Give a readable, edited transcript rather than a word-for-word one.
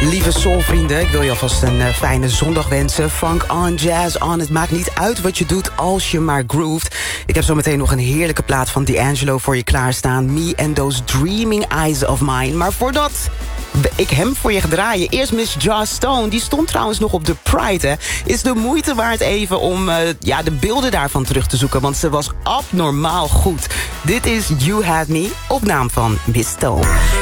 Lieve soulvrienden, ik wil je alvast een fijne zondag wensen. Funk on, jazz on, het maakt niet uit wat je doet als je maar grooved. Ik heb zo meteen nog een heerlijke plaat van D'Angelo voor je klaarstaan. Me and those dreaming eyes of mine. Maar voordat ik hem voor je ga draaien, eerst Miss Joss Stone. Die stond trouwens nog op de Pride, hè. Is de moeite waard even om de beelden daarvan terug te zoeken, want ze was abnormaal goed. Dit is You Had Me, op naam van Miss Stone.